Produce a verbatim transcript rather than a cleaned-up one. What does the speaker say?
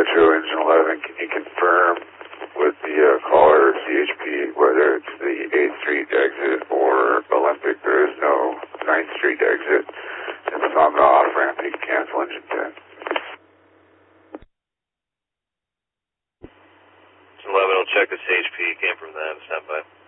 Metro Engine eleven, can you confirm with the uh, caller C H P whether it's the eighth Street exit or Olympic? There is no ninth Street exit. If it's on the off-ramp, you can cancel engine ten. eleven will check the C H P, came from them, stand by.